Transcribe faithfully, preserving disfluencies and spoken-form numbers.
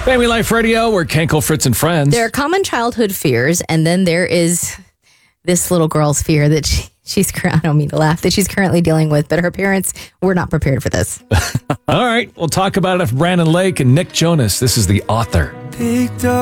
Family Life Radio, we're Kenkel, Fritz, and friends. There are common childhood fears, and then there is this little girl's fear that she, she's, I don't mean to laugh, that she's currently dealing with, but her parents were not prepared for this. All right, we'll talk about it with Brandon Lake and Nick Jonas. This is The Author. Picked up